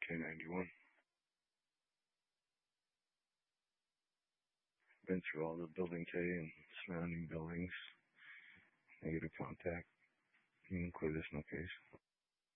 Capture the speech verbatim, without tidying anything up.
K ninety-one. Been through all the Building K and surrounding buildings. Negative contact. You can clear this, no case.